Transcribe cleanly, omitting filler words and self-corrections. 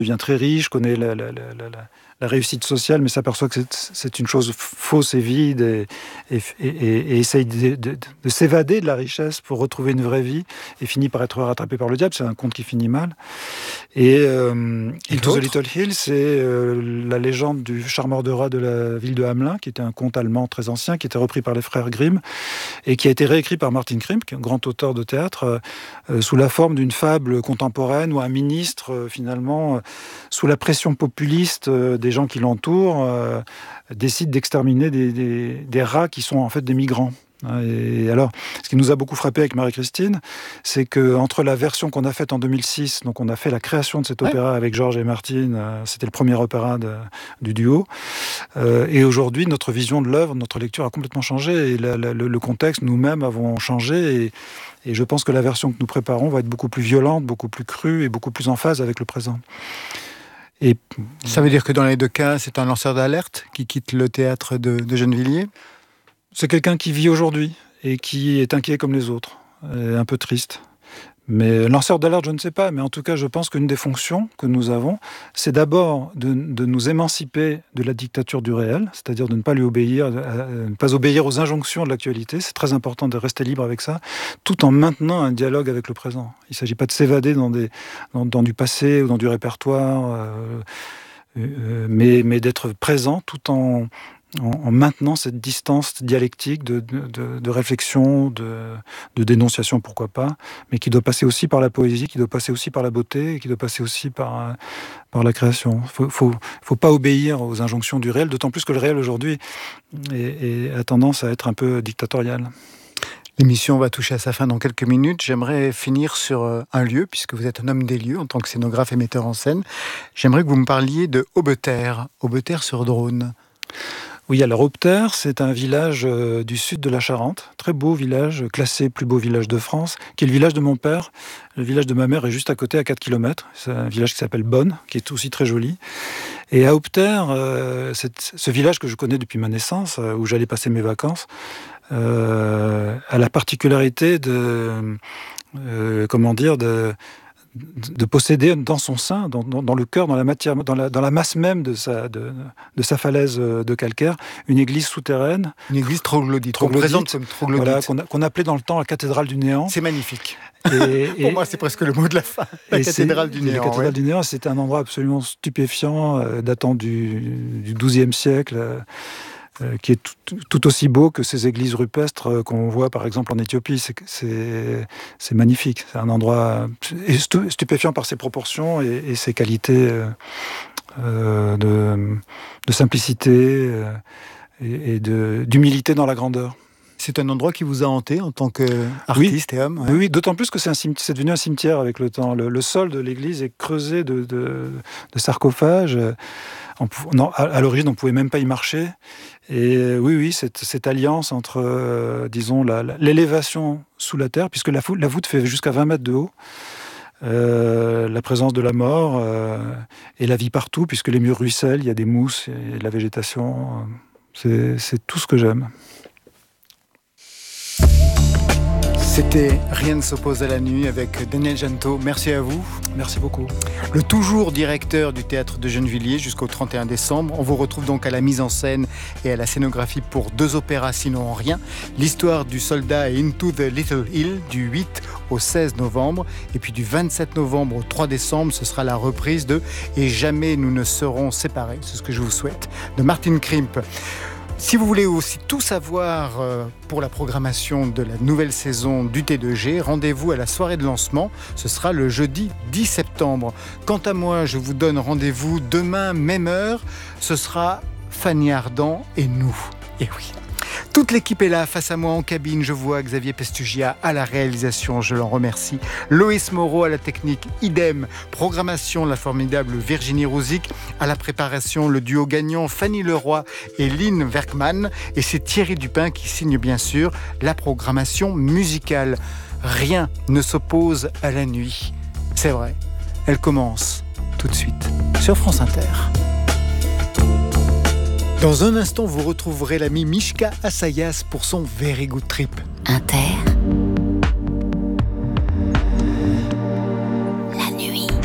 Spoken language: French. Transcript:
devient très riche, connaît la réussite sociale, mais s'aperçoit que c'est une chose fausse et vide, et essaye de s'évader de la richesse pour retrouver une vraie vie, et finit par être rattrapé par le diable. C'est un conte qui finit mal. Et Into the Little Hill, c'est la légende du charmeur de rats de la ville de Hamelin, qui était un conte allemand très ancien, qui était repris par les frères Grimm, et qui a été réécrit par Martin Krimp, qui est un grand auteur de théâtre, sous la forme d'une fable contemporaine, où un ministre, finalement, sous la pression populiste des gens qui l'entourent, décide d'exterminer des rats qui sont en fait des migrants. Et alors, ce qui nous a beaucoup frappé avec Marie-Christine, c'est qu'entre la version qu'on a faite en 2006, donc on a fait la création de cet opéra avec Georges et Martine, c'était le premier opéra du duo, et aujourd'hui, notre vision de l'œuvre, notre lecture a complètement changé, et le contexte, nous-mêmes avons changé, et je pense que la version que nous préparons va être beaucoup plus violente, beaucoup plus crue, et beaucoup plus en phase avec le présent. Et ça veut dire que dans les deux cas, c'est un lanceur d'alerte qui quitte le théâtre de Gennevilliers ? C'est quelqu'un qui vit aujourd'hui et qui est inquiet comme les autres, et un peu triste. Mais lanceur d'alerte, je ne sais pas, mais en tout cas, je pense qu'une des fonctions que nous avons, c'est d'abord de nous émanciper de la dictature du réel, c'est-à-dire de ne pas lui obéir, ne pas obéir aux injonctions de l'actualité. C'est très important de rester libre avec ça, tout en maintenant un dialogue avec le présent. Il ne s'agit pas de s'évader dans du passé ou dans du répertoire, mais d'être présent tout en maintenant cette distance dialectique de réflexion, de dénonciation, pourquoi pas, mais qui doit passer aussi par la poésie, qui doit passer aussi par la beauté, et qui doit passer aussi par la création. Faut pas obéir aux injonctions du réel, d'autant plus que le réel aujourd'hui a tendance à être un peu dictatorial. L'émission va toucher à sa fin dans quelques minutes. J'aimerais finir sur un lieu, puisque vous êtes un homme des lieux en tant que scénographe et metteur en scène. J'aimerais que vous me parliez de Aubeterre sur Dronne. Oui, alors Aubeterre, c'est un village du sud de la Charente, très beau village, classé plus beau village de France, qui est le village de mon père. Le village de ma mère est juste à côté, à 4 km. C'est un village qui s'appelle Bonne, qui est aussi très joli. Et à Aubeterre, ce village que je connais depuis ma naissance, où j'allais passer mes vacances, a la particularité de posséder dans son sein, dans le cœur, dans la matière, dans la masse même de sa falaise de calcaire, une église souterraine. Une église troglodyte. Présente comme troglodyte. Voilà, qu'on appelait dans le temps la cathédrale du néant. C'est magnifique. Pour moi, c'est presque le mot de la fin. La cathédrale du néant. La cathédrale du néant, c'était un endroit absolument stupéfiant, datant du XIIe siècle. Qui est tout aussi beau que ces églises rupestres qu'on voit par exemple en Éthiopie. C'est magnifique. C'est un endroit stupéfiant par ses proportions et ses qualités de simplicité et d'humilité dans la grandeur. C'est un endroit qui vous a hanté en tant qu'artiste et homme. Ouais. Oui, d'autant plus que c'est devenu un cimetière avec le temps. Le sol de l'église est creusé de sarcophages. À l'origine, on ne pouvait même pas y marcher. Et oui, cette alliance entre, disons, l'élévation sous la terre, puisque la voûte fait jusqu'à 20 mètres de haut, la présence de la mort et la vie partout, puisque les murs ruissellent, il y a des mousses et de la végétation. C'est tout ce que j'aime. C'était Rien ne s'oppose à la nuit avec Daniel Jeannetot. Merci à vous. Merci beaucoup. Le toujours directeur du théâtre de Gennevilliers jusqu'au 31 décembre. On vous retrouve donc à la mise en scène et à la scénographie pour 2 opéras sinon rien. L'histoire du soldat et Into the Little Hill du 8 au 16 novembre. Et puis du 27 novembre au 3 décembre, ce sera la reprise de Et jamais nous ne serons séparés. C'est ce que je vous souhaite. De Martin Krimp. Si vous voulez aussi tout savoir pour la programmation de la nouvelle saison du T2G, rendez-vous à la soirée de lancement. Ce sera le jeudi 10 septembre. Quant à moi, je vous donne rendez-vous demain, même heure. Ce sera Fanny Ardant et nous. Et oui. Toute l'équipe est là, face à moi en cabine. Je vois Xavier Pestugia à la réalisation, je l'en remercie. Loïs Moreau à la technique, idem. Programmation, la formidable Virginie Rouzic. À la préparation, le duo gagnant Fanny Leroy et Lynn Werkman. Et c'est Thierry Dupin qui signe bien sûr la programmation musicale. Rien ne s'oppose à la nuit. C'est vrai, elle commence tout de suite sur France Inter. Dans un instant, vous retrouverez l'ami Mishka Assayas pour son Very Good Trip. Inter.